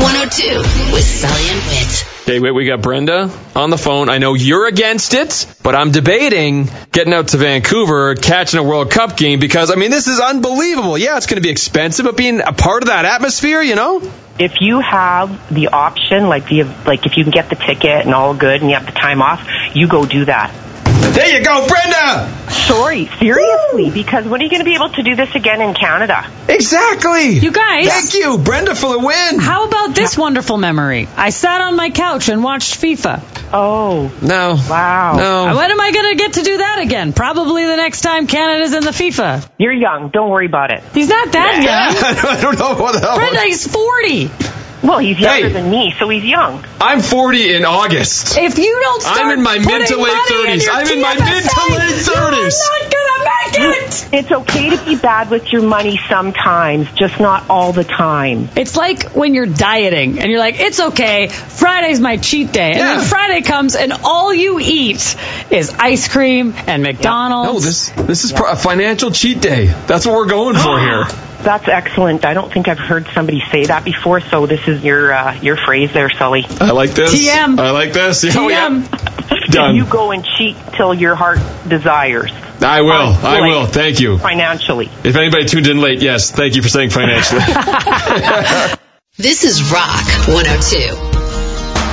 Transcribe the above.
102 with Sully and Whit. Okay, wait, we got Brenda on the phone. I know you're against it, but I'm debating getting out to Vancouver, catching a World Cup game because, I mean, this is unbelievable. Yeah, it's going to be expensive, but being a part of that atmosphere, you know? If you have the option, like if you can get the ticket and all good and you have the time off, you go do that. There you go, Brenda! Sorry, seriously, because when are you going to be able to do this again in Canada? Exactly! You guys. Thank you, Brenda, for the win! How about this wonderful memory? I sat on my couch and watched FIFA. Oh. No. Wow. No. When am I going to get to do that again? Probably the next time Canada's in the FIFA. You're young. Don't worry about it. He's not that young. I don't know what the hell. Brenda, he's 40. Well, he's younger than me, so he's young. I'm 40 in August. If you don't start I'm in my mid to late 30s. I'm in my mid to late 30s. You're not going to make it. It's okay to be bad with your money sometimes, just not all the time. It's like when you're dieting and you're like, it's okay, Friday's my cheat day. And then Friday comes and all you eat is ice cream and McDonald's. No, this is a financial cheat day. That's what we're going for here. That's excellent. I don't think I've heard somebody say that before, so this is your phrase there, Sully. I like this. TM. I like this. TM. Yeah. Done. You go and cheat till your heart desires. I will. I will. Thank you. Financially. If anybody tuned in late, yes, thank you for saying financially. This is Rock 102.